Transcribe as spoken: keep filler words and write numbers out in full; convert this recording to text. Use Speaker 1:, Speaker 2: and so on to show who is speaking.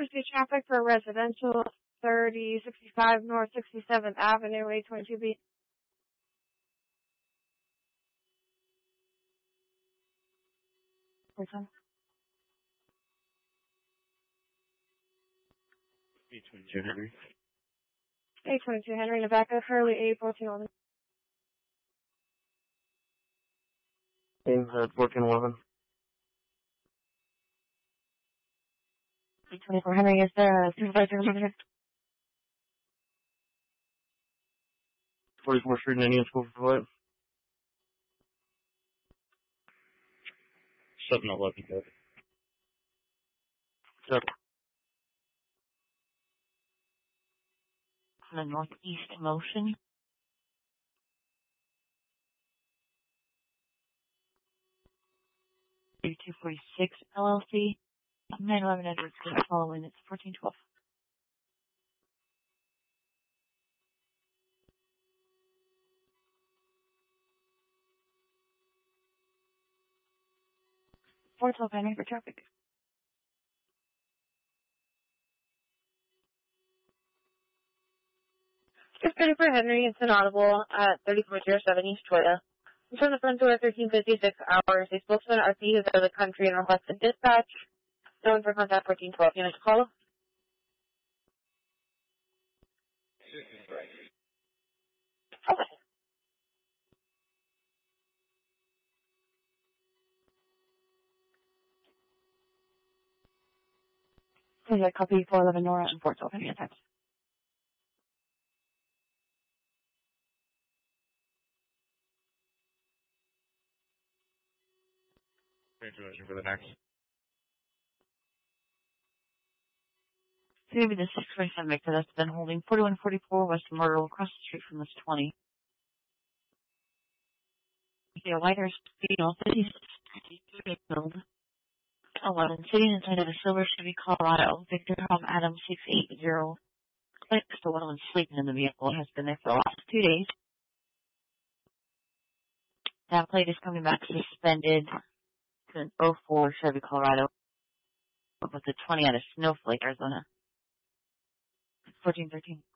Speaker 1: Emergency traffic for residential thirty sixty-five North sixty-seventh Avenue, A twenty-two B.
Speaker 2: A twenty-two Henry.
Speaker 1: A twenty-two Henry, Nevada, Hurley, A fourteen eleven.
Speaker 3: A fourteen eleven.
Speaker 2: A twenty-four Henry, is there a supervisor over here?
Speaker 3: forty-fourth Street and Indian School for Flight.
Speaker 4: seven eleven, good.
Speaker 3: Check.
Speaker 2: On the Northeast Motion. thirty-two forty-six L L C. nine eleven Edwards Street following. It's fourteen twelve. four twelve Henry for traffic.
Speaker 1: Just ready for Henry. It's inaudible at thirty-four oh seven East Toyota. From the front door, thirteen fifty-six hours. A spokesman R P is out of the country and requested dispatch. No one for contact fourteen twelve. Unit to call. Okay.
Speaker 2: Is that copy four eleven Nora and four twelve Henry attached?
Speaker 4: Translation for the next.
Speaker 2: Maybe the six forty-seven Victor that's been holding forty-one forty-four West Myrtle across the street from this twenty. The lighter speed on fifty-six build. eleven sitting inside of a silver Chevy Colorado. Victor Home Adam six eight zero. Clicks to one of them sleeping in the vehicle. It has been there for the last two days. That plate is coming back suspended to an oh four Chevy Colorado with a twenty out of Snowflake, Arizona. fourteen thirteen.